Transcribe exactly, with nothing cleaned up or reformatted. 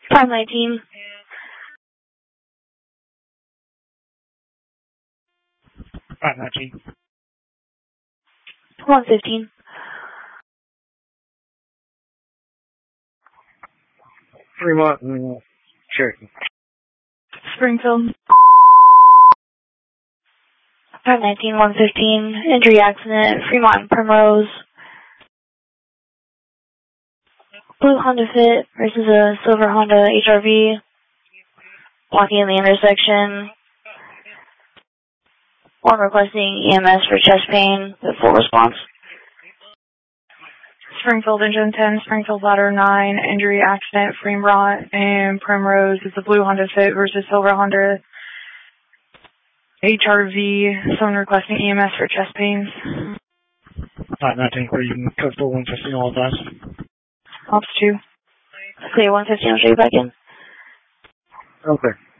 five nineteen. five nineteen. one fifteen. Fremont and Cherokee. Springfield. five nineteen, one fifteen. Injury accident. Fremont and Primrose. Blue Honda Fit versus a silver Honda H R V. Walking in the intersection. One requesting E M S for chest pain with full response. Springfield Engine ten, Springfield Ladder nine, injury accident, Fremont and Primrose. It's a blue Honda Fit versus silver Honda H R V. Someone requesting E M S for chest pains. five nineteen, where you can code for one fifteen all advice. Ops two. Clear one fifteen, I'll show you back in. Okay.